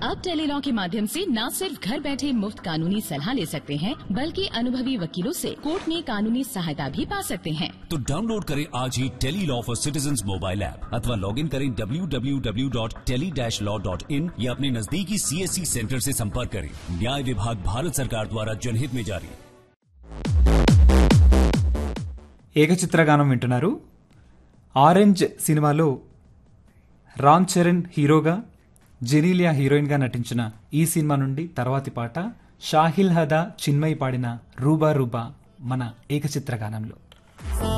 अब टेलीलॉ के माध्यम से न सिर्फ घर बैठे मुफ्त कानूनी सलाह ले सकते हैं, बल्कि अनुभवी वकीलों से कोर्ट में कानूनी सहायता भी पा सकते हैं। तो डाउनलोड करें आज ही Tele-Law for citizens mobile app अथवा लॉग इन करें www.tele-law.in या अपने नजदीकी CSC सेंटर से संपर्क करें। न्याय विभाग भारत सरकार द्वारा जनहित में जारी। ఏకచిత్రగానం వింటున్నారు. ఆరెంజ్ సినిమాలో రామ్ చరణ్ హీరోగా, జెనీలియా హీరోయిన్గా నటించిన ఈ సినిమా నుండి తర్వాతి పాట షాహిల్ హదా చిన్మయి పాడిన రూబా రూబా మన ఏకచిత్రగానంలో.